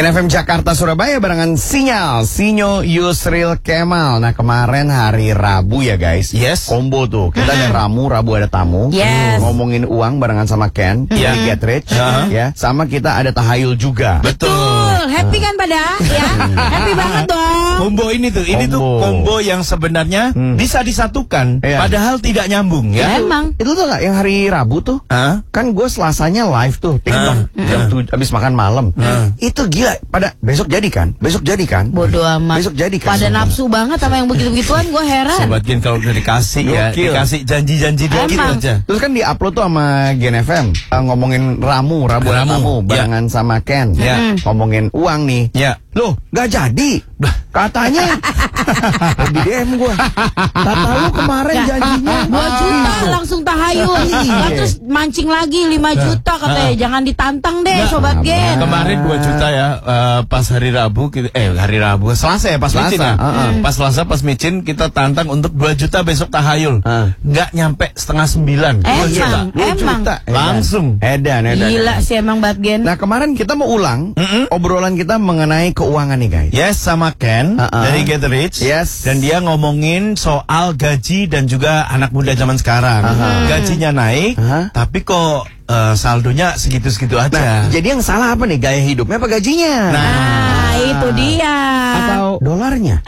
NFM Jakarta Surabaya barengan Sinyal Sinyo Yusril Kemal. Nah kemarin hari Rabu ya guys. Yes. Kombo tuh. Kita ada Rabu ada tamu. Yes. Ngomongin uang barengan sama Ken dari Get Rich. Ya. Sama kita ada Tahayul juga. Betul. Happy kan pada? Ya. Happy banget dong. Kombo ini tuh kombo yang sebenarnya bisa disatukan, padahal tidak nyambung ya. Emang. Itu tuh gak yang hari Rabu tuh? Kan gue Selasanya live tuh TikTok jam 7 abis makan malam. Itu gila. Pada besok jadi kan? Bodoh amat. Besok jadi kan? Pada nafsu banget sama yang begitu-begituan, gue heran. Sobat Gen kalau udah dikasih ya, dikasih janji-janji dikit aja. Terus kan di-upload tuh sama Gen FM ngomongin Rabu ada tamu barengan sama Ken. Ngomongin uang nih. Loh, gak jadi. Katanya di DM gue. Kata lu kemarin janjinya 2 juta langsung Tahayul. Terus mancing lagi 5 juta katanya. Jangan ditantang deh Sobat Gen. Kemarin 2 juta ya, pas hari Rabu Selasa ya, pas micin ya. Pas Selasa pas micin kita tantang untuk 2 juta besok Tahayul. Nggak nyampe setengah 9. 2 juta. Langsung. Edan. Gila sih emang Bat Gen. Nah kemarin kita mau ulang obrolan kita mengenai keuangan nih guys. Yes, sama Ken dari Get Rich. Yes. Dan dia ngomongin soal gaji dan juga anak muda zaman sekarang. Gajinya naik, tapi kok saldonya segitu-segitu aja. Nah, jadi yang salah apa nih? Gaya hidupnya apa gajinya? Nah, itu dia. Atau dolarnya?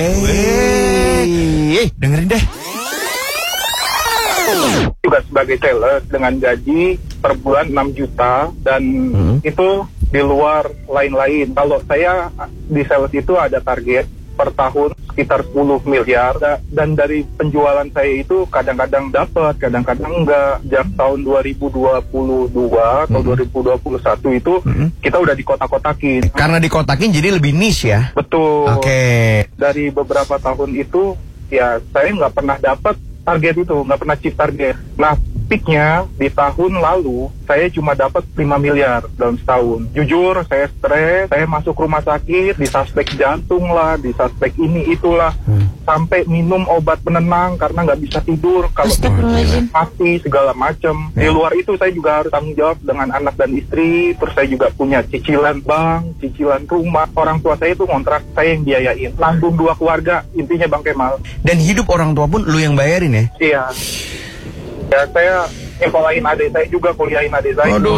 Dengerin deh. Juga sebagai sales dengan gaji per bulan 6 juta dan itu di luar lain-lain. Kalau saya di sales itu ada target per tahun sekitar 10 miliar dan dari penjualan saya itu kadang-kadang dapat, kadang-kadang enggak. Sejak tahun 2022 atau 2021 itu kita udah dikotak-kotakin. Karena dikotakin jadi lebih niche ya? Betul. Oke. Dari beberapa tahun itu ya saya nggak pernah dapat target itu, nggak pernah chip target. Nah, peaknya di tahun lalu saya cuma dapat 5 miliar dalam setahun. Jujur saya stres, saya masuk rumah sakit, disuspek jantung lah, disuspek ini itulah, sampai minum obat penenang karena nggak bisa tidur kalau mati segala macam. Di luar itu saya juga harus tanggung jawab dengan anak dan istri, terus saya juga punya cicilan bank, cicilan rumah. Orang tua saya itu ngontrak, saya yang biayain. Nanggung 2 keluarga, intinya Bang Kemal. Dan hidup orang tua pun lu yang bayarin ya? Iya. Ya saya nyekolahin adik saya juga, kuliahin adik saya. Aduh,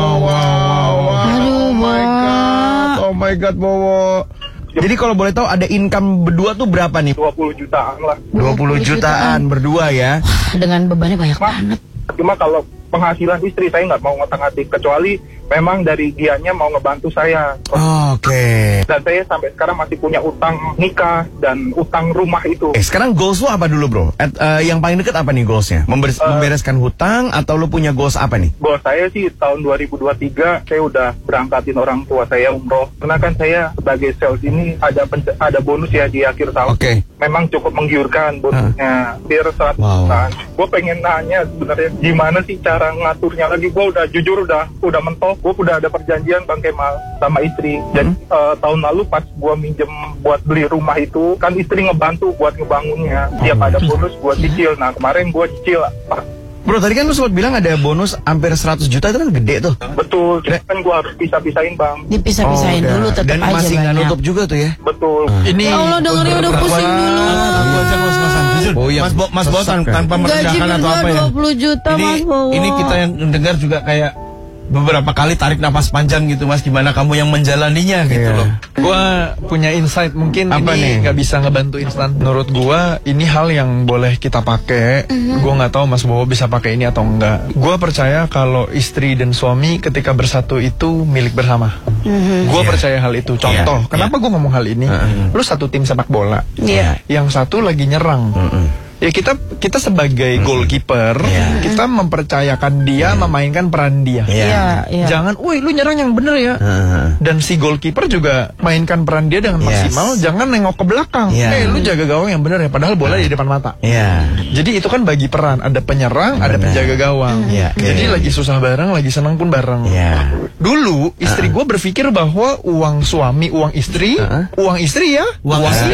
oh my god, Bowo. Jadi kalau boleh tahu ada income berdua tuh berapa nih? 20 jutaan lah. 20 jutaan berdua ya? Dengan bebannya banyak banget. Cuma kalau penghasilan istri saya nggak mau ngotak-ngatik, kecuali memang dari dianya mau ngebantu saya. Oke. Dan saya sampai sekarang masih punya utang nikah dan utang rumah itu. Sekarang goals lu apa dulu bro? Yang paling deket apa nih goalsnya? Membereskan hutang atau lu punya goals apa nih? Goals saya sih tahun 2023 saya udah berangkatin orang tua saya umroh. Karena kan saya sebagai sales ini ada bonus ya di akhir tahun. Oke. Memang cukup menggiurkan bonusnya. Hampir 100 jutaan. Gue pengen nanya sebenarnya gimana sih cara ngaturnya lagi. Gue udah jujur udah mentok. Gue udah ada perjanjian Bang Kemal sama istri. Jadi tahun lalu pas gue minjem buat beli rumah itu, kan istri ngebantu buat ngebangunnya. Tiap ada bonus gue cicil. Nah kemarin gue cicil. Bro tadi kan lu sempat bilang ada bonus hampir 100 juta, itu kan gede tuh. Betul, kan gue harus pisah-pisahin Bang. Dipisah-pisahin dulu tetap dan aja masih nggak banyak. nutup juga tuh ya. Betul. Ini ya Allah dengerin udah pusing dulu. Mas Bos tanpa merendahkan atau apa ya? 20 juta Mas Bowo. Ini kita yang dengar juga kayak beberapa kali tarik napas panjang gitu Mas, gimana kamu yang menjalaninya gitu loh. Gua punya insight, mungkin apa ini nggak bisa ngebantu instan. Menurut gua ini hal yang boleh kita pakai. Gua nggak tahu Mas Bowo bisa pakai ini atau enggak. Gua percaya kalau istri dan suami ketika bersatu itu milik bersama. Gua percaya hal itu. Contoh, kenapa gua ngomong hal ini? Lu satu tim sepak bola, yang satu lagi nyerang. Ya kita sebagai goalkeeper, kita mempercayakan dia memainkan peran dia. Jangan, woi lu nyerang yang bener ya. Dan si goalkeeper juga mainkan peran dia dengan maksimal. Jangan nengok ke belakang. Lu jaga gawang yang bener ya. Padahal bola di depan mata. Jadi itu kan bagi peran. Ada penyerang, ada penjaga gawang. Jadi lagi susah bareng, lagi senang pun bareng. Dulu istri gue berpikir bahwa uang suami, uang istri ya. Uang istri